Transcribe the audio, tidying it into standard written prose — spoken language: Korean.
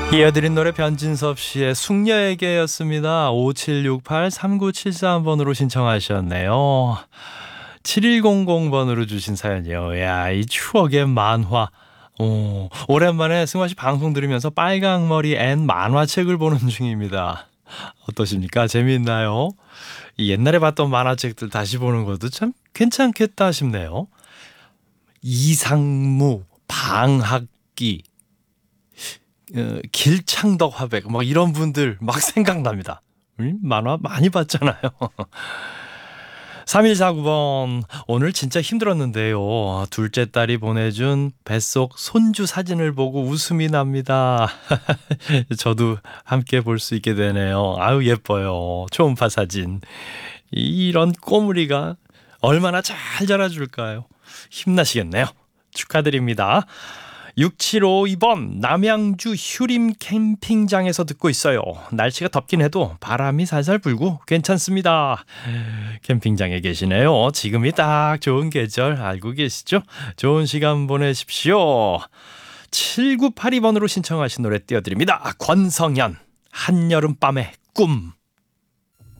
이어드린 노래 변진섭 씨의 숙녀에게였습니다. 5768-3973번으로 신청하셨네요. 7100번으로 주신 사연이요. 야, 이 추억의 만화. 오랜만에 승화 씨 방송 들으면서 빨강머리 앤 만화책을 보는 중입니다. 어떠십니까? 재미있나요? 이 옛날에 봤던 만화책들 다시 보는 것도 참 괜찮겠다 싶네요. 이상무, 방학기, 길창덕 화백 막 이런 분들 막 생각납니다. 만화 많이 봤잖아요. 3149번 오늘 진짜 힘들었는데요. 둘째 딸이 보내준 뱃속 손주 사진을 보고 웃음이 납니다. 저도 함께 볼 수 있게 되네요. 아유 예뻐요. 초음파 사진. 이런 꼬물이가 얼마나 잘 자라줄까요? 힘나시겠네요. 축하드립니다. 6752번 남양주 휴림 캠핑장에서 듣고 있어요. 날씨가 덥긴 해도 바람이 살살 불고 괜찮습니다. 캠핑장에 계시네요. 지금이 딱 좋은 계절 알고 계시죠? 좋은 시간 보내십시오. 7982번으로 신청하신 노래 띄워드립니다. 권성현 한여름밤의 꿈.